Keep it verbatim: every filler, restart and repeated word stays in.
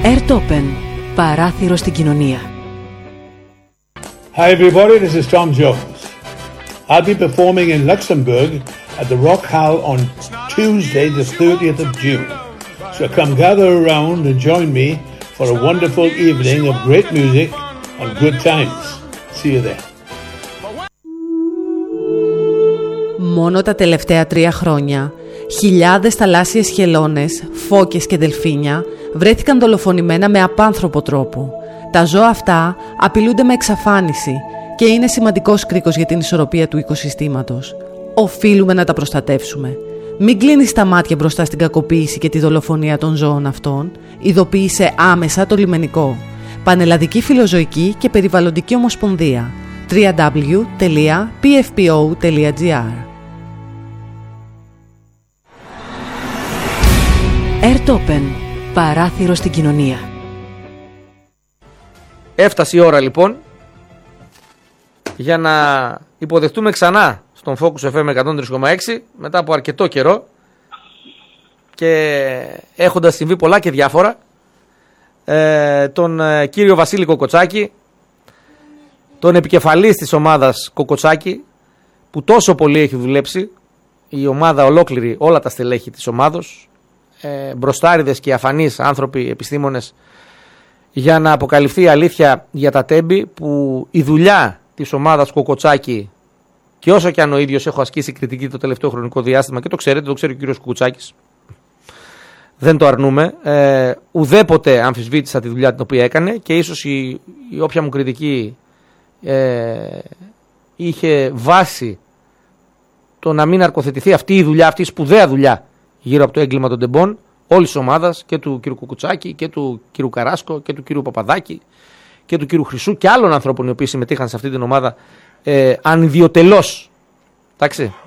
Airtopen, παράθυρο στην κοινωνία. Hi everybody, this is Tom Jones. I'll be performing in Luxembourg at the Rock Hall on Tuesday the thirtieth of June. So come gather around and join me for a wonderful evening of great music and good times. See you there. Μόνο τα τελευταία τρία χρόνια, χιλιάδες θαλάσσιες χελώνες, φώκες και δελφίνια βρέθηκαν δολοφονημένα με απάνθρωπο τρόπο. Τα ζώα αυτά απειλούνται με εξαφάνιση και είναι σημαντικός κρίκος για την ισορροπία του οικοσυστήματος. Οφείλουμε να τα προστατεύσουμε. Μην κλείνεις τα μάτια μπροστά στην κακοποίηση και τη δολοφονία των ζώων αυτών. Ειδοποίησε άμεσα το λιμενικό. Πανελλαδική Φιλοζωική και Περιβαλλοντική Ομοσπονδία. double-u double-u double-u τελεία πι εφ πι ο τελεία τζι άρ. Airtopen, παράθυρο στην κοινωνία. Έφτασε η ώρα λοιπόν για να υποδεχτούμε ξανά στον Focus εφ εμ εκατόν τρία κόμμα έξι μετά από αρκετό καιρό και έχοντας συμβεί πολλά και διάφορα ε, τον ε, κύριο Βασίλη Κοκοτσάκη, τον επικεφαλής της ομάδας Κοκοτσάκη, που τόσο πολύ έχει δουλέψει η ομάδα ολόκληρη, όλα τα στελέχη της ομάδος, ε, μπροστάριδες και αφανείς άνθρωποι, επιστήμονες, για να αποκαλυφθεί η αλήθεια για τα τέμπη, που η δουλειά της ομάδας Κοκοτσάκη, και όσο και αν ο ίδιος έχω ασκήσει κριτική το τελευταίο χρονικό διάστημα, και το ξέρετε, το ξέρει ο κύριος Κουκουτσάκης, δεν το αρνούμε, ε, ουδέποτε αμφισβήτησα τη δουλειά την οποία έκανε, και ίσως η, η όποια μου κριτική ε, είχε βάση το να μην αρκοθετηθεί αυτή η δουλειά, αυτή η σπουδαία δουλειά γύρω από το έγκλημα των τεμπών όλης της ομάδας, και του κύριου Κουκουτσάκη και του κύριου Καράσκο και του κύριου Παπαδάκη και του κύριου Χρυσού και άλλων ανθρώπων οι οποίοι συμμετείχαν σε αυτή την ομάδα ε, ανιδιοτελώς. Εντάξει.